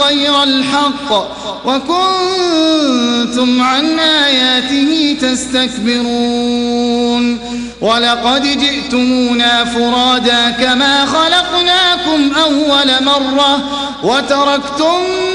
غير الحق وكنتم عن آياته تستكبرون ولقد جئتمونا فرادا كما خلقناكم أول مرة وتركتم